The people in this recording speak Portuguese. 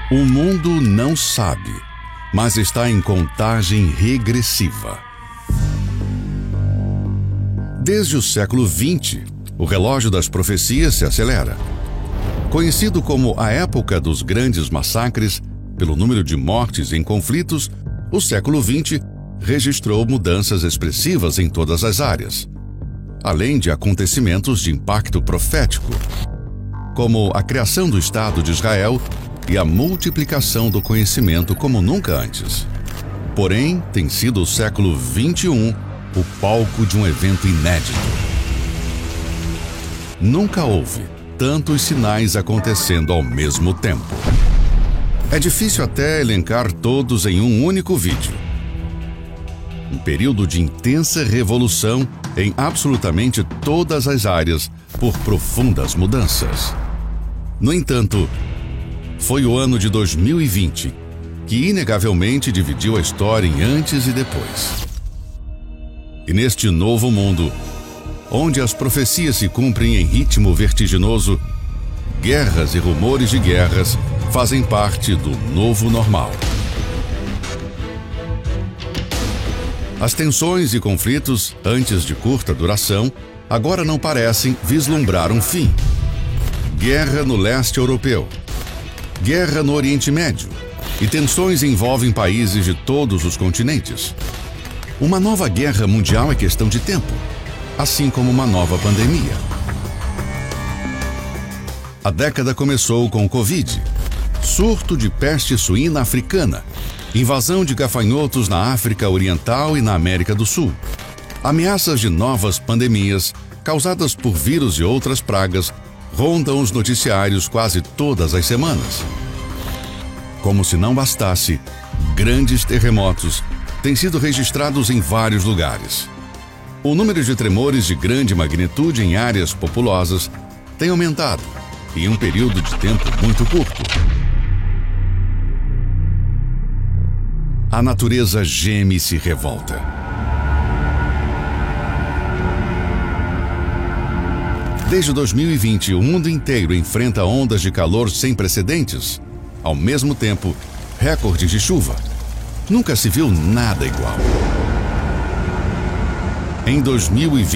O mundo não sabe, mas está em contagem regressiva. Desde o século XX, o relógio das profecias se acelera. Conhecido como a época dos grandes massacres, pelo número de mortes em conflitos, o século XX registrou mudanças expressivas em todas as áreas, além de acontecimentos de impacto profético, como a criação do Estado de Israel e a multiplicação do conhecimento como nunca antes. Porém, tem sido o século XXI o palco de um evento inédito. Nunca houve tantos sinais acontecendo ao mesmo tempo. É difícil até elencar todos em um único vídeo. Um período de intensa revolução em absolutamente todas as áreas por profundas mudanças. No entanto, foi o ano de 2020 que inegavelmente dividiu a história em antes e depois. E neste novo mundo, onde as profecias se cumprem em ritmo vertiginoso, guerras e rumores de guerras fazem parte do novo normal. As tensões e conflitos, antes de curta duração, agora não parecem vislumbrar um fim. Guerra no leste europeu, guerra no Oriente Médio, e tensões envolvem países de todos os continentes. Uma nova guerra mundial é questão de tempo, assim como uma nova pandemia. A década começou com o Covid, surto de peste suína africana, invasão de gafanhotos na África Oriental e na América do Sul, ameaças de novas pandemias causadas por vírus e outras pragas rondam os noticiários quase todas as semanas. Como se não bastasse, grandes terremotos têm sido registrados em vários lugares. O número de tremores de grande magnitude em áreas populosas tem aumentado em um período de tempo muito curto. A natureza geme e se revolta. Desde 2020, o mundo inteiro enfrenta ondas de calor sem precedentes. Ao mesmo tempo, recordes de chuva. Nunca se viu nada igual. Em 2020,